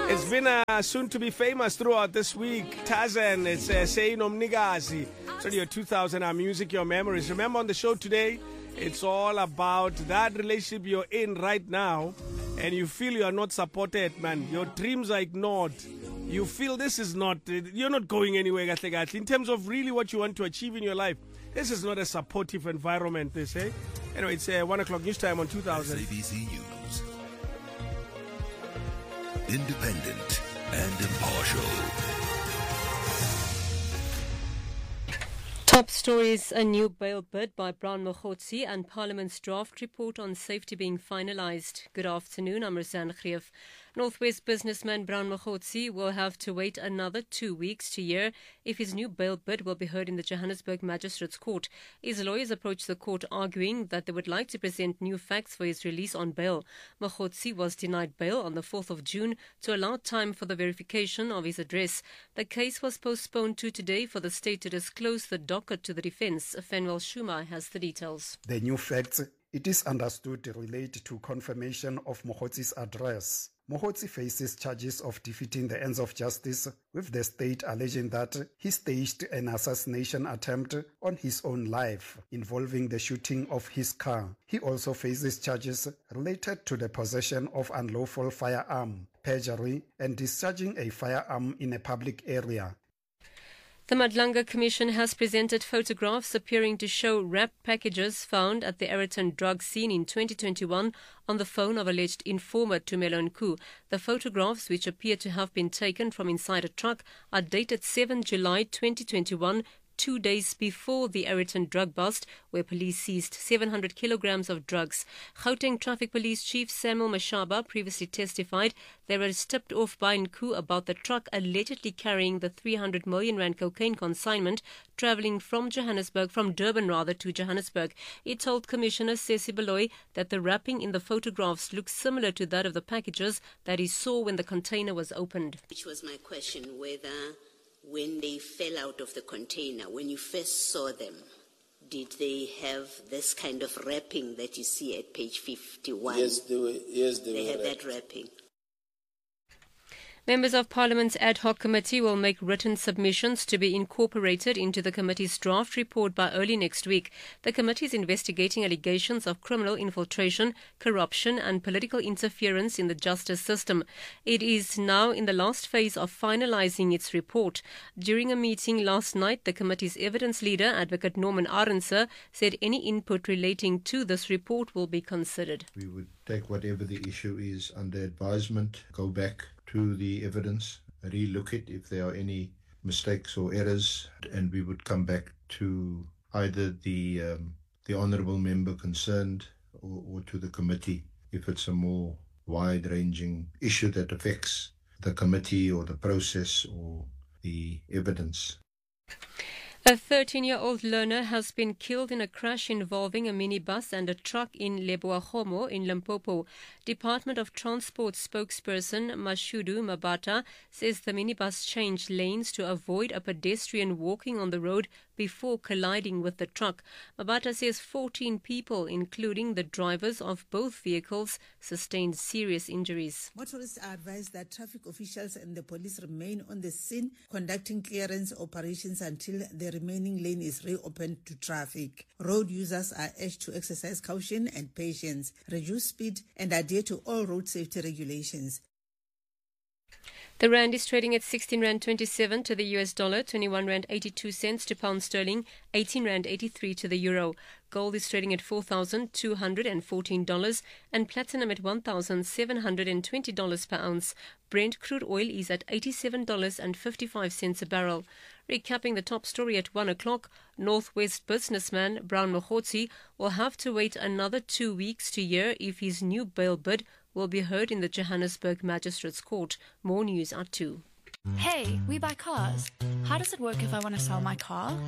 It's been soon to be famous throughout this week. Tarzan, it's saying Omnigazi. So your 2000 music, your memories. Remember on the show today, it's all about that relationship you're in right now and you feel you are not supported, man. Your dreams are ignored. You feel this is not, you're not going anywhere, in terms of really what you want to achieve in your life. This is not a supportive environment, they say. Anyway, it's 1 o'clock news time on 2000. SABC News. Independent and impartial. Top stories: a new bail bid by Brown Mokhotsi and Parliament's draft report on safety being finalised. Good afternoon, I'm Rosanne Greef. Northwest businessman Brown Mokhotsi will have to wait another 2 weeks to hear if his new bail bid will be heard in the Johannesburg Magistrates Court. His lawyers approached the court arguing that they would like to present new facts for his release on bail. Mokhotsi was denied bail on the 4th of June to allow time for the verification of his address. The case was postponed to today for the state to disclose the docket to the defence. Fenwell Shuma has the details. The new facts, it is understood, relate to confirmation of Mokhotsi's address. Mokhotsi faces charges of defeating the ends of justice, with the state alleging that he staged an assassination attempt on his own life, involving the shooting of his car. He also faces charges related to the possession of unlawful firearm, perjury, and discharging a firearm in a public area. The Madlanga Commission has presented photographs appearing to show wrapped packages found at the Ayrton drug scene in 2021 on the phone of alleged informer Tumelo Nku. The photographs, which appear to have been taken from inside a truck, are dated 7 July 2021, 2 days before the Ayrton drug bust, where police seized 700 kilograms of drugs. Gauteng Traffic Police Chief Samuel Mashaba previously testified they were tipped off by Nku about the truck allegedly carrying the 300 million rand cocaine consignment travelling from Durban to Johannesburg. He told Commissioner Sesi Baloyi that the wrapping in the photographs looks similar to that of the packages that he saw when the container was opened. Which was my question, whether when they fell out of the container, when you first saw them, did they have this kind of wrapping that you see at page 51? Yes, they were. They had that wrapping. Members of Parliament's ad hoc committee will make written submissions to be incorporated into the committee's draft report by early next week. The committee is investigating allegations of criminal infiltration, corruption and political interference in the justice system. It is now in the last phase of finalising its report. During a meeting last night, the committee's evidence leader, Advocate Norman Arendse, said any input relating to this report will be considered. We would take whatever the issue is under advisement, go back to the evidence, relook it if there are any mistakes or errors, and we would come back to either the honourable member concerned or to the committee if it's a more wide-ranging issue that affects the committee or the process or the evidence. A 13-year-old learner has been killed in a crash involving a minibus and a truck in Leboagomo in Limpopo. Department of Transport spokesperson Mashudu Mabata says the minibus changed lanes to avoid a pedestrian walking on the road before colliding with the truck. Mabata says 14 people, including the drivers of both vehicles, sustained serious injuries. Motorists are advised that traffic officials and the police remain on the scene, conducting clearance operations until the remaining lane is reopened to traffic. Road users are urged to exercise caution and patience, reduce speed and adhere to all road safety regulations. The rand is trading at 16 rand 27 to the US dollar, 21 rand 82 cents to pound sterling, 18 rand 83 to the euro. Gold is trading at $4,214 and platinum at $1,720 per ounce. Brent crude oil is at $87.55 a barrel. Recapping the top story at 1 o'clock, Northwest businessman Brown Mokhotsi will have to wait another 2 weeks to hear if his new bail bid will be heard in the Johannesburg Magistrates Court. More news at 2. Hey, we buy cars. How does it work if I want to sell my car?